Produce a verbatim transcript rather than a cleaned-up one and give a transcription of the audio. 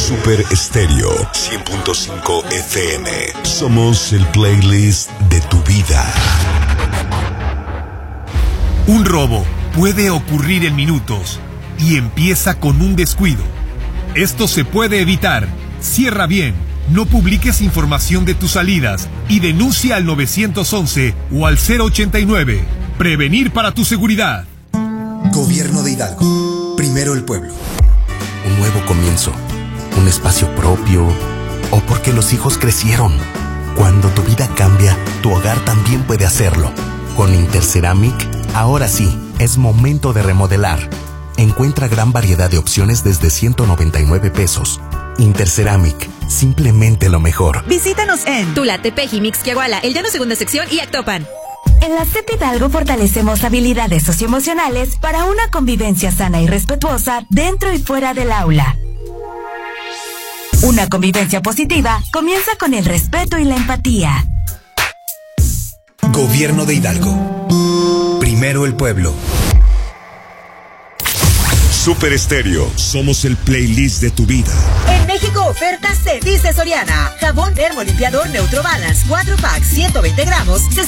Super Estéreo cien punto cinco F M. Somos el playlist de tu vida. Un robo puede ocurrir en minutos y empieza con un descuido. Esto se puede evitar. Cierra bien, no publiques información de tus salidas y denuncia al nueve once o al cero ochenta y nueve. Prevenir para tu seguridad. Gobierno de Hidalgo. Primero el pueblo. Un nuevo comienzo, un espacio propio, o porque los hijos crecieron. Cuando tu vida cambia, tu hogar también puede hacerlo. Con Interceramic, ahora sí, es momento de remodelar. Encuentra gran variedad de opciones desde ciento noventa y nueve pesos. Interceramic, simplemente lo mejor. Visítanos en Tula, Tepeji, Mixquiahuala, El Llano Segunda Sección y Actopan. En la C E P Hidalgo fortalecemos habilidades socioemocionales para una convivencia sana y respetuosa dentro y fuera del aula. Una convivencia positiva comienza con el respeto y la empatía. Gobierno de Hidalgo. Primero el pueblo. Super Estéreo, somos el playlist de tu vida. En México, ofertas se dice Soriana. Jabón termolimpiador Neutro Balance, cuatro packs, ciento veinte gramos,